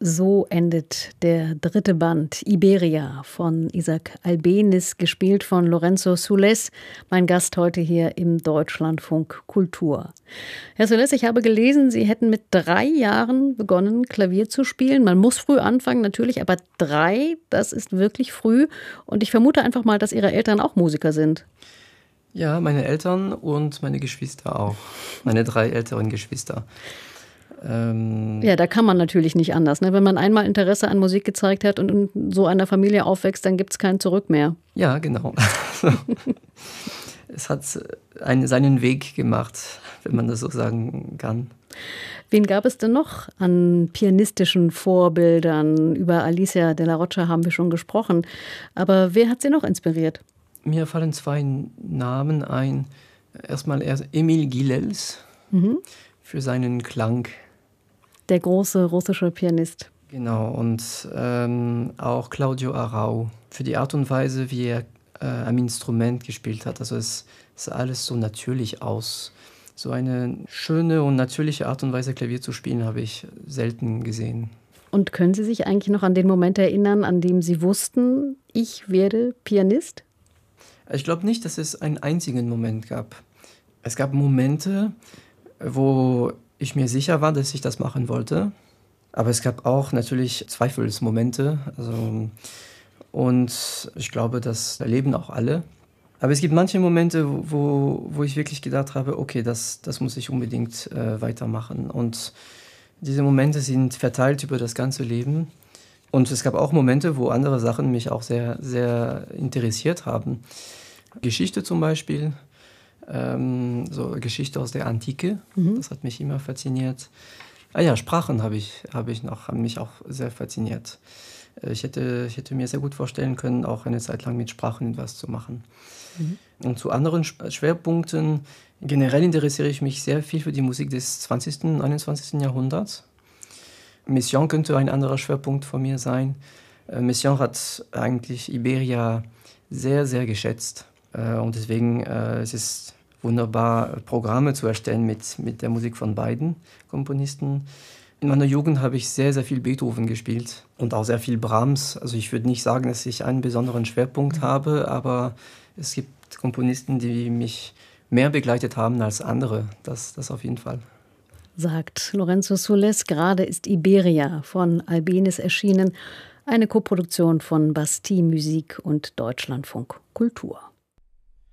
So endet der dritte Band Iberia von Isaac Albéniz, gespielt von Lorenzo Soules, mein Gast heute hier im Deutschlandfunk Kultur. Herr Soules, ich habe gelesen, Sie hätten mit 3 Jahren begonnen, Klavier zu spielen. Man muss früh anfangen, natürlich, aber 3, das ist wirklich früh. Und ich vermute einfach mal, dass Ihre Eltern auch Musiker sind. Ja, meine Eltern und meine Geschwister auch. Meine 3 älteren Geschwister. Ja, da kann man natürlich nicht anders, ne? Wenn man einmal Interesse an Musik gezeigt hat und in so einer Familie aufwächst, dann gibt es kein Zurück mehr. Ja, genau. Es hat seinen Weg gemacht, wenn man das so sagen kann. Wen gab es denn noch an pianistischen Vorbildern? Über Alicia de la Rocha haben wir schon gesprochen. Aber wer hat Sie noch inspiriert? Mir fallen 2 Namen ein. Erstmal Emil Gilels für seinen Klang. Der große russische Pianist. Genau, und auch Claudio Arrau für die Art und Weise, wie er am Instrument gespielt hat. Also es sah alles so natürlich aus. So eine schöne und natürliche Art und Weise, Klavier zu spielen, habe ich selten gesehen. Und können Sie sich eigentlich noch an den Moment erinnern, an dem Sie wussten, ich werde Pianist? Ich glaube nicht, dass es einen einzigen Moment gab. Es gab Momente, wo ich mir sicher war, dass ich das machen wollte. Aber es gab auch natürlich Zweifelsmomente. Und ich glaube, das erleben auch alle. Aber es gibt manche Momente, wo ich wirklich gedacht habe, okay, das muss ich unbedingt weitermachen. Und diese Momente sind verteilt über das ganze Leben. Und es gab auch Momente, wo andere Sachen mich auch sehr, sehr interessiert haben. Geschichte zum Beispiel. So Geschichte aus der Antike, das hat mich immer fasziniert. Sprachen haben mich auch sehr fasziniert. Ich hätte mir sehr gut vorstellen können, auch eine Zeit lang mit Sprachen etwas zu machen. Und zu anderen Schwerpunkten, generell interessiere ich mich sehr viel für die Musik des 20. und 21. Jahrhunderts. Messiaen könnte ein anderer Schwerpunkt von mir sein. Messiaen hat eigentlich Iberia sehr, sehr geschätzt. Und deswegen es ist wunderbar, Programme zu erstellen mit der Musik von beiden Komponisten. In meiner Jugend habe ich sehr, sehr viel Beethoven gespielt und auch sehr viel Brahms. Also ich würde nicht sagen, dass ich einen besonderen Schwerpunkt habe, aber es gibt Komponisten, die mich mehr begleitet haben als andere. Das auf jeden Fall. Sagt Lorenzo Soules. Gerade ist Iberia von Albéniz erschienen. Eine Koproduktion von Bastille Musik und Deutschlandfunk Kultur.